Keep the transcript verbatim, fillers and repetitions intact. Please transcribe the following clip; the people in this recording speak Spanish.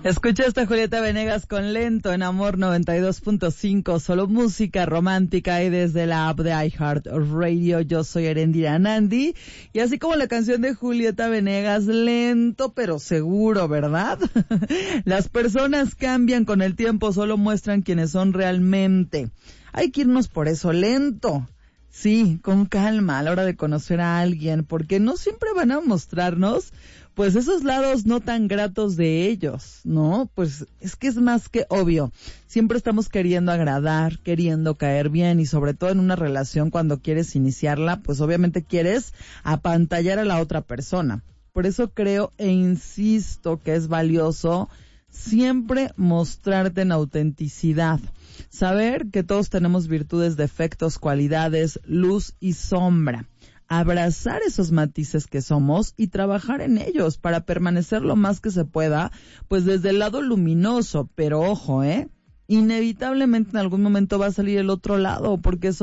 Escuchaste a Julieta Venegas con Lento en Amor noventa y dos punto cinco, solo música romántica y desde la app de iHeartRadio. Yo soy Erendira Nandi y así como la canción de Julieta Venegas, lento pero seguro, ¿verdad? Las personas cambian con el tiempo, solo muestran quiénes son realmente. Hay que irnos por eso lento. Sí, con calma a la hora de conocer a alguien, porque no siempre van a mostrarnos pues esos lados no tan gratos de ellos, ¿no? Pues es que es más que obvio. Siempre estamos queriendo agradar, queriendo caer bien y sobre todo en una relación cuando quieres iniciarla, pues obviamente quieres apantallar a la otra persona. Por eso creo e insisto que es valioso siempre mostrarte en autenticidad. Saber que todos tenemos virtudes, defectos, cualidades, luz y sombra. Abrazar esos matices que somos y trabajar en ellos para permanecer lo más que se pueda, pues desde el lado luminoso. Pero ojo, ¿eh? Inevitablemente en algún momento va a salir el otro lado, porque eso